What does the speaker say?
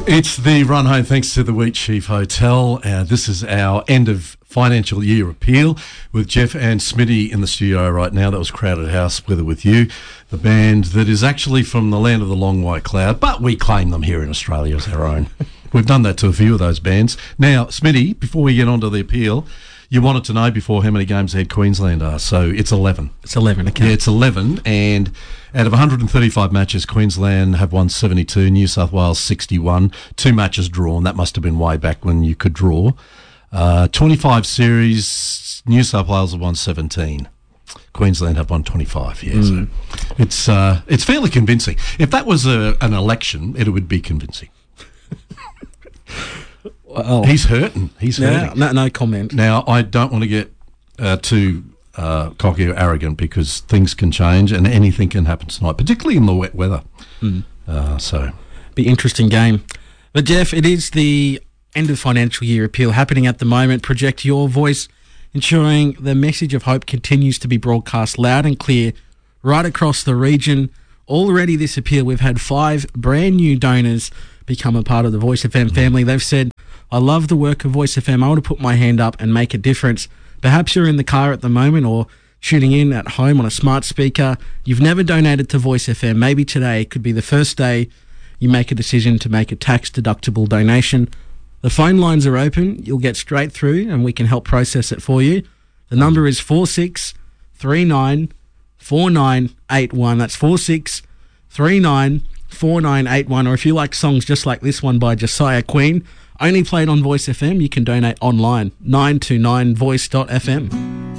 It's the run home thanks to the Wheat Sheaf Hotel. This is our end of financial year appeal with Jeff and Smitty in the studio right now. That was Crowded House, Weather With You, the band that is actually from the land of the long white cloud, but we claim them here in Australia as our own. We've done that to a few of those bands. Now, Smitty, before we get on to the appeal, you wanted to know before how many games ahead Queensland are. So it's 11. It's 11, okay. Yeah, it's 11. And out of 135 matches, Queensland have won 72, New South Wales 61. 2 matches drawn. That must have been way back when you could draw. 25 series, New South Wales have won 17. Queensland have won 25, yeah. So it's fairly convincing. If that was an election, it would be convincing. Well, he's hurting. He's hurting. No comment. Now, I don't want to get too cocky or arrogant because things can change and anything can happen tonight, particularly in the wet weather. So, be interesting game. But Jeff, it is the end of financial year appeal happening at the moment. Project Your Voice, ensuring the message of hope continues to be broadcast loud and clear right across the region. Already this appeal, we've had 5 brand new donors become a part of the Voice FM family. They've said, I love the work of Voice FM. I want to put my hand up and make a difference. Perhaps you're in the car at the moment or tuning in at home on a smart speaker. You've never donated to Voice FM. Maybe today could be the first day you make a decision to make a tax-deductible donation. The phone lines are open. You'll get straight through and we can help process it for you. The number is 46394981. That's 46394981. Or if you like songs just like this one by Josiah Queen, only played on Voice FM, you can donate online, 929voice.fm.